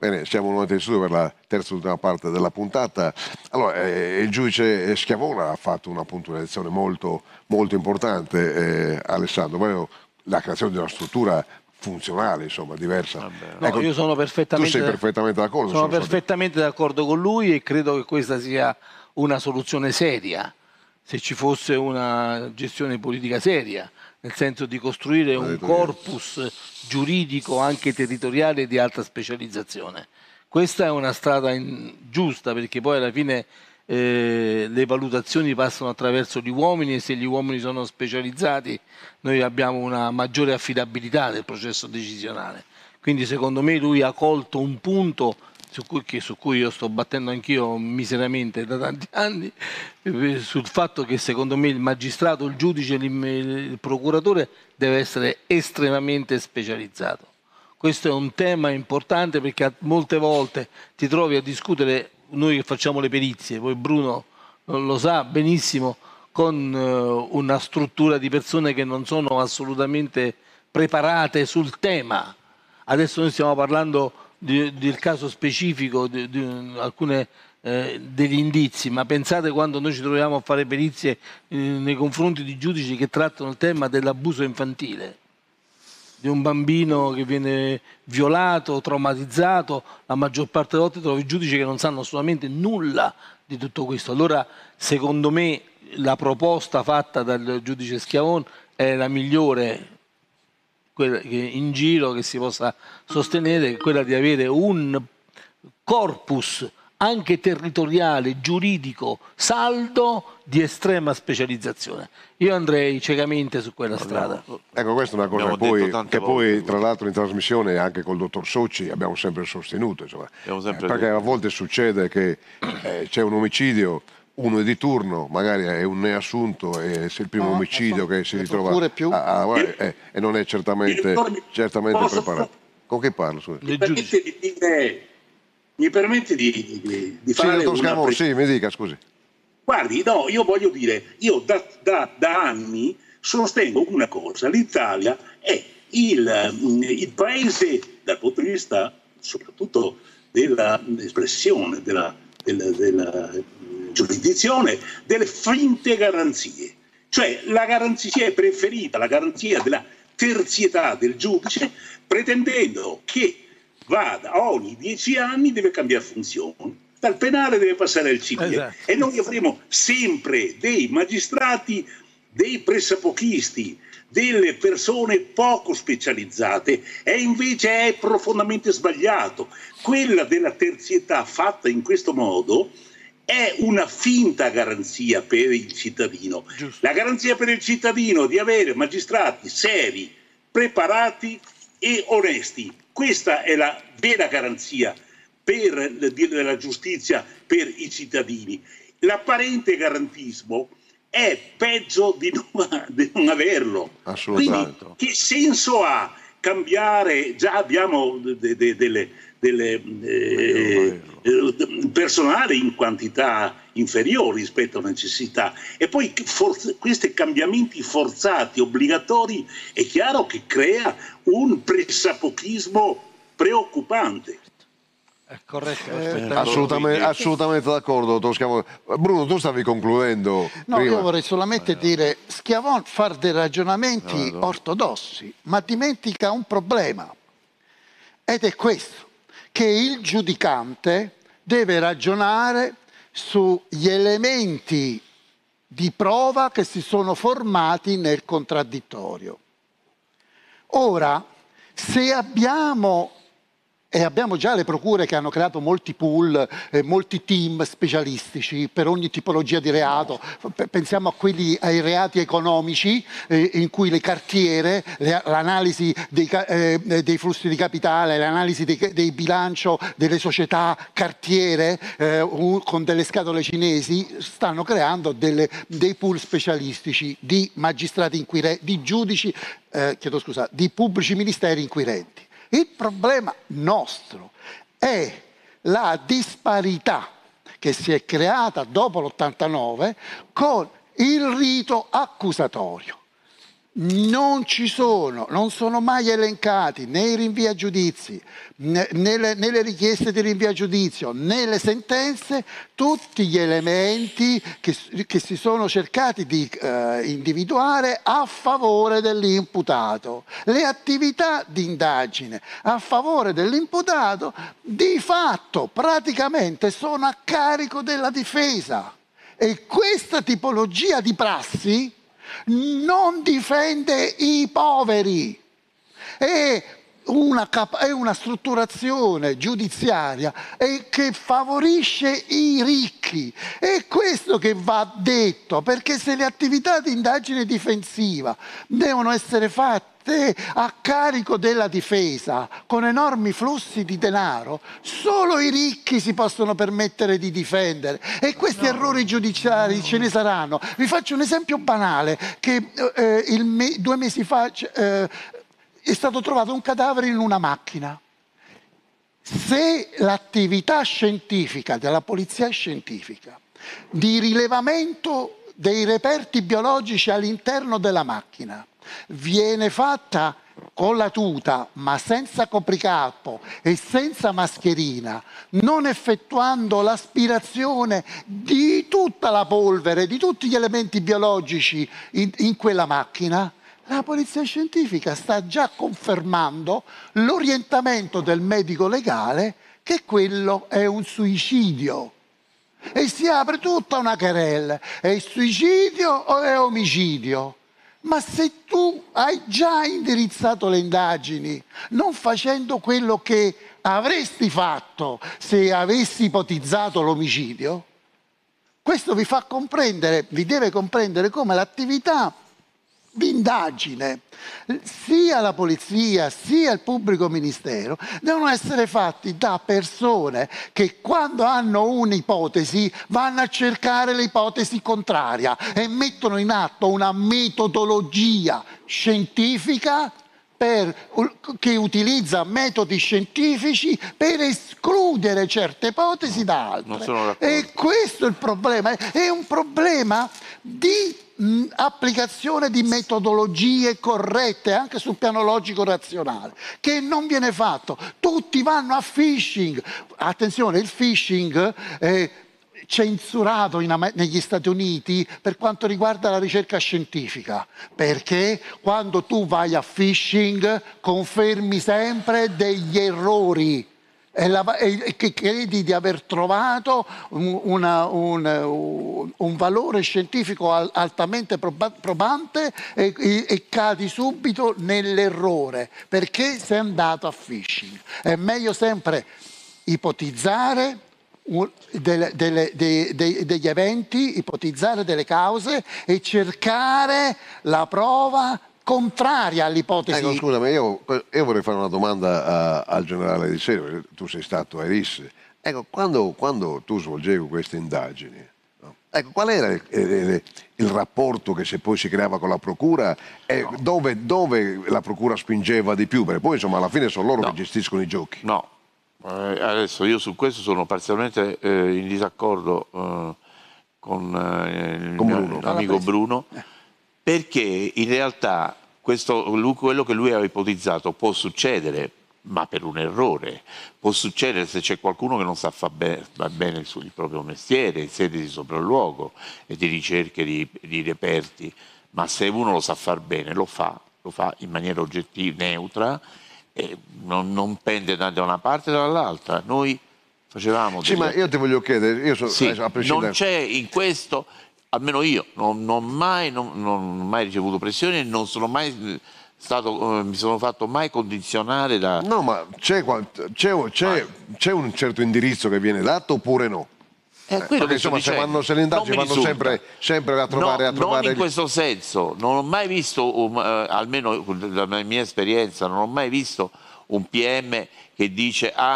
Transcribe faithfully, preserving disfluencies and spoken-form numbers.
Bene, siamo nuovamente in studio per la terza e ultima parte della puntata. Allora, eh, il giudice Schiavone ha fatto una puntualizzazione molto, molto importante, eh, Alessandro. Poi la creazione di una struttura funzionale, insomma, diversa. No, ecco, io sono perfettamente, tu sei perfettamente d'accordo? sono sono perfettamente d'accordo con lui e credo che questa sia una soluzione seria, se ci fosse una gestione politica seria, nel senso di costruire un corpus giuridico anche territoriale di alta specializzazione. Questa è una strada in, giusta, perché poi alla fine eh, le valutazioni passano attraverso gli uomini e se gli uomini sono specializzati noi abbiamo una maggiore affidabilità del processo decisionale. Quindi secondo me lui ha colto un punto su cui, che, su cui io sto battendo anch'io miseramente da tanti anni, eh, sul fatto che secondo me il magistrato, il giudice, il, il procuratore deve essere estremamente specializzato. Questo è un tema importante perché molte volte ti trovi a discutere, noi che facciamo le perizie, poi Bruno lo sa benissimo, con uh, una struttura di persone che non sono assolutamente preparate sul tema. Adesso noi stiamo parlando di, del caso specifico di, di alcune eh, degli indizi, ma pensate quando noi ci troviamo a fare perizie eh, nei confronti di giudici che trattano il tema dell'abuso infantile, di un bambino che viene violato, traumatizzato, la maggior parte delle volte trovi giudici che non sanno assolutamente nulla di tutto questo. Allora, secondo me, la proposta fatta dal giudice Schiavone è la migliore quella che in giro che si possa sostenere, quella di avere un corpus anche territoriale, giuridico, saldo di estrema specializzazione. Io andrei ciecamente su quella strada. Ecco, questa è una cosa che poi, che poi tra l'altro in trasmissione anche col dottor Socci abbiamo sempre sostenuto, insomma, sempre perché detto. A volte succede che eh, c'è un omicidio, uno è di turno, magari è un neassunto e se il primo no, omicidio che si ritrova più. A, a, eh, e non è certamente, certamente preparato. Con chi parlo? Scusa? Mi permette di dire, mi permette di, di, di fare sì, dottor Schiavone, una... sì, mi dica, scusi. Guardi, no, io voglio dire, io da, da, da anni sostengo una cosa, l'Italia è il, il paese dal punto di vista soprattutto dell'espressione, della, della, della giurisdizione, delle finte garanzie. Cioè la garanzia è preferita, la garanzia della terzietà del giudice, pretendendo che vada ogni dieci anni, deve cambiare funzione. Dal penale deve passare al civile. Esatto. E noi avremo sempre dei magistrati, dei pressapochisti, delle persone poco specializzate e invece è profondamente sbagliato. Quella della terzietà fatta in questo modo è una finta garanzia per il cittadino. Giusto. La garanzia per il cittadino di avere magistrati seri, preparati e onesti. Questa è la vera garanzia per la giustizia per i cittadini. L'apparente garantismo è peggio di non, di non averlo. Quindi che senso ha cambiare? Già abbiamo de, de, delle, delle eh, eh, personale in quantità inferiori rispetto alla necessità e poi forz- questi cambiamenti forzati, obbligatori, è chiaro che crea un pressapochismo preoccupante. È corretto, eh, assolutamente, assolutamente d'accordo, dottor Schiavone. Bruno, tu stavi concludendo. No, prima. Io vorrei solamente dire, Schiavone fa dei ragionamenti no, no. ortodossi, ma dimentica un problema, ed è questo, che il giudicante deve ragionare sugli elementi di prova che si sono formati nel contraddittorio. Ora, se abbiamo... E abbiamo già le procure che hanno creato molti pool, eh, molti team specialistici per ogni tipologia di reato. Pensiamo a quelli, ai reati economici, eh, in cui le cartiere, l'analisi dei, eh, dei flussi di capitale, l'analisi dei, dei bilancio delle società cartiere eh, con delle scatole cinesi, stanno creando delle, dei pool specialistici di magistrati inquirenti, di giudici, eh, chiedo scusa, di pubblici ministeri inquirenti. Il problema nostro è la disparità che si è creata dopo l'ottantanove con il rito accusatorio. non ci sono, non sono mai elencati nei rinvii a giudizi, né, nelle, nelle richieste di rinvio a giudizio, nelle sentenze, tutti gli elementi che, che si sono cercati di eh, individuare a favore dell'imputato. Le attività di indagine a favore dell'imputato di fatto praticamente sono a carico della difesa, e questa tipologia di prassi non difende i poveri, è una, è una strutturazione giudiziaria che favorisce i ricchi. È questo che va detto, perché se le attività di indagine difensiva devono essere fatte a carico della difesa con enormi flussi di denaro, solo i ricchi si possono permettere di difendere, e questi no. errori giudiziari no. ce ne saranno. Vi faccio un esempio banale che eh, il me due mesi fa eh, è stato trovato un cadavere in una macchina. Se l'attività scientifica della polizia scientifica di rilevamento dei reperti biologici all'interno della macchina viene fatta con la tuta ma senza copricapo e senza mascherina, non effettuando l'aspirazione di tutta la polvere, di tutti gli elementi biologici in, in quella macchina, la polizia scientifica sta già confermando l'orientamento del medico legale che quello è un suicidio. E si apre tutta una querela: è suicidio o è omicidio? Ma se tu hai già indirizzato le indagini non facendo quello che avresti fatto se avessi ipotizzato l'omicidio, questo vi fa comprendere, vi deve comprendere come l'attività di indagine, sia la polizia sia il pubblico ministero, devono essere fatti da persone che quando hanno un'ipotesi vanno a cercare l'ipotesi contraria e mettono in atto una metodologia scientifica per, che utilizza metodi scientifici per escludere certe ipotesi da altre. E questo è il problema, è un problema di mh, applicazione di metodologie corrette anche sul piano logico-razionale, che non viene fatto. Tutti vanno a phishing. Attenzione, il phishing è censurato in, negli Stati Uniti per quanto riguarda la ricerca scientifica, perché quando tu vai a phishing confermi sempre degli errori e, la, e che credi di aver trovato un, una, un, un, un valore scientifico altamente probante e, e, e cadi subito nell'errore perché sei andato a phishing. È meglio sempre ipotizzare Dele, dele, de, de, degli eventi, ipotizzare delle cause e cercare la prova contraria all'ipotesi. Ecco, scusami, io, io vorrei fare una domanda a, al generale Di Serio. Tu sei stato a Iris. Ecco, quando, quando tu svolgevi queste indagini, no? Ecco, qual era il, il, il rapporto che se poi si creava con la procura e no. dove, dove la procura spingeva di più? Perché poi insomma alla fine sono loro no. che gestiscono i giochi. No. Eh, adesso io su questo sono parzialmente eh, in disaccordo eh, con eh, il con mio Bruno. amico Bruno, perché in realtà questo, lui, quello che lui aveva ipotizzato può succedere, ma per un errore. Può succedere se c'è qualcuno che non sa fare be bene il, suo, il proprio mestiere, in sede di sopralluogo e di ricerche di, di reperti, ma se uno lo sa far bene lo fa, lo fa in maniera oggettiva, neutra, e non, non pende da una parte o dall'altra. Noi facevamo sì, delle... ma io ti voglio chiedere, io so, sì, a non c'è in questo, almeno io non ho mai, non, non mai ricevuto pressione, non sono mai stato, eh, mi sono fatto mai condizionare da... No, ma c'è un certo indirizzo che viene dato oppure no? Eh, perché insomma se, vanno, se le indagini vanno sempre, sempre a trovare, no, a trovare non in questo senso, non ho mai visto um, eh, almeno dalla mia esperienza non ho mai visto un P M che dice ah,